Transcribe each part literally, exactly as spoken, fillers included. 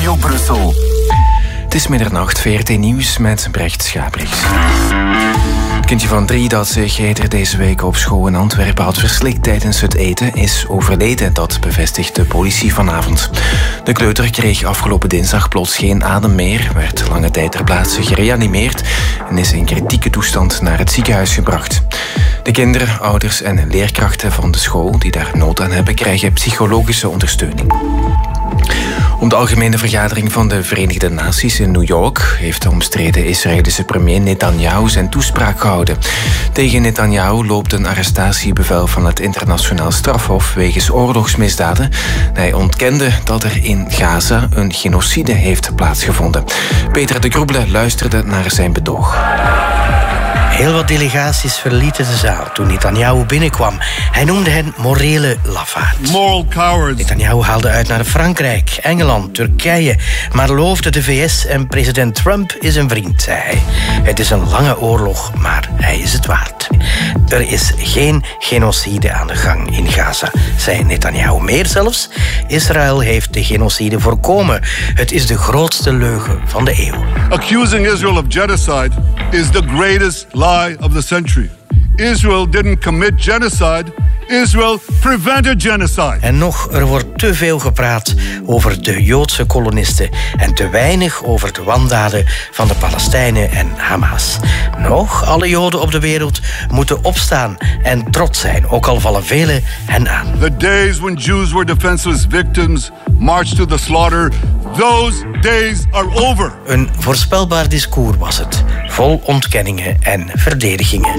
Radio Brussel. Het is middernacht, V R T Nieuws met Brecht Schabriks. Het kindje van drie dat zich eerder deze week op school in Antwerpen had verslikt tijdens het eten is overleden. Dat bevestigt de politie vanavond. De kleuter kreeg afgelopen dinsdag plots geen adem meer, werd lange tijd ter plaatse gereanimeerd en is in kritieke toestand naar het ziekenhuis gebracht. De kinderen, ouders en leerkrachten van de school die daar nood aan hebben, krijgen psychologische ondersteuning. Op de algemene vergadering van de Verenigde Naties in New York heeft de omstreden Israëlische premier Netanyahu zijn toespraak gehouden. Tegen Netanyahu loopt een arrestatiebevel van het internationaal strafhof wegens oorlogsmisdaden. Hij ontkende dat er in Gaza een genocide heeft plaatsgevonden. Peter de Groebele luisterde naar zijn betoog. Heel wat delegaties verlieten de zaal toen Netanyahu binnenkwam. Hij noemde hen morele lafaards. Moral cowards. Netanyahu haalde uit naar Frankrijk, Engeland, Turkije, maar loofde de V S en president Trump is een vriend, zei hij. Het is een lange oorlog, maar hij is het waard. Er is geen genocide aan de gang in Gaza, zei Netanyahu. Meer zelfs, Israël heeft de genocide voorkomen. Het is de grootste leugen van de eeuw. Accusing Israel of genocide is the greatest lie of the century. Israel didn't commit genocide. Israel prevented genocide. En nog, er wordt te veel gepraat over de Joodse kolonisten en te weinig over de wandaden van de Palestijnen en Hamas. Nog, alle Joden op de wereld moeten opstaan en trots zijn, ook al vallen velen hen aan. The days when Jews were defenseless victims marched to the slaughter, those days are over. Een voorspelbaar discours was het, vol ontkenningen en verdedigingen.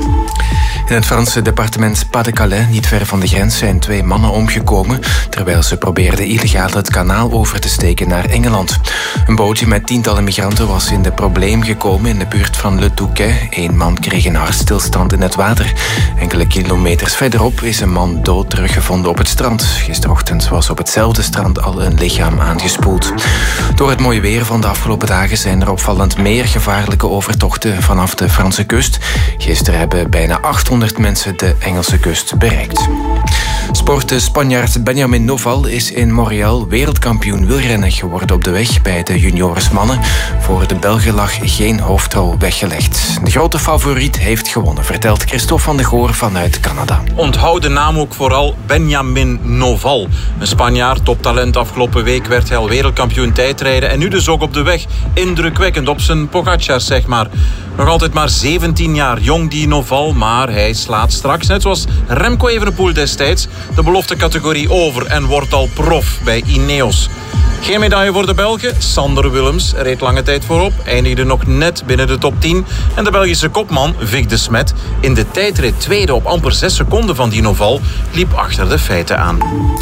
In het Franse departement Pas-de-Calais, niet ver van de grens, zijn twee mannen omgekomen terwijl ze probeerden illegaal het kanaal over te steken naar Engeland. Een bootje met tientallen migranten was in de probleem gekomen in de buurt van Le Touquet. Eén man kreeg een hartstilstand in het water. Enkele kilometers verderop is een man dood teruggevonden op het strand. Gisterochtend was op hetzelfde strand al een lichaam aangespoeld. Door het mooie weer van de afgelopen dagen zijn er opvallend meer gevaarlijke overtochten vanaf de Franse kust. Gisteren hebben bijna achthonderd mensen de Engelse kust bereikt. Sporten Spanjaard Benjamin Noval is in Montreal wereldkampioen wielrennen geworden op de weg bij de juniorsmannen. Voor de Belgen lag geen hoofdrol weggelegd. De grote favoriet heeft gewonnen, vertelt Christophe van de Goor vanuit Canada. Onthoud de naam ook vooral Benjamin Noval. Een Spanjaard, toptalent. Afgelopen week werd hij al wereldkampioen tijdrijden en nu dus ook op de weg. Indrukwekkend op zijn Pogacar, zeg maar. Nog altijd maar zeventien jaar jong, die Noval, maar hij slaat straks, net zoals Remco Evenepoel destijds, de beloftecategorie over en wordt al prof bij Ineos. Geen medaille voor de Belgen. Sander Willems reed lange tijd voorop, eindigde nog net binnen de top tien. En de Belgische kopman, Vic de Smet, in de tijdrit tweede op amper zes seconden van die Noval, liep achter de feiten aan.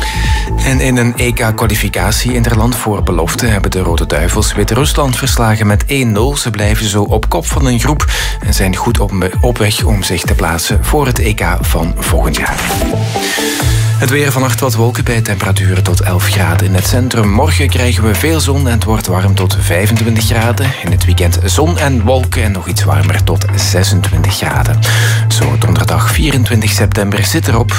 En in een E K-kwalificatie interland voor belofte hebben de Rode Duivels Wit-Rusland verslagen met één nul. Ze blijven zo op kop van een groep en zijn goed op, op weg om zich te plaatsen voor het E K van volgend jaar. Het weer, vannacht wat wolken bij temperaturen tot elf graden in het centrum. Morgen krijgen we veel zon en het wordt warm tot vijfentwintig graden. In het weekend zon en wolken en nog iets warmer tot zesentwintig graden. Zo donderdag vierentwintig september zit erop.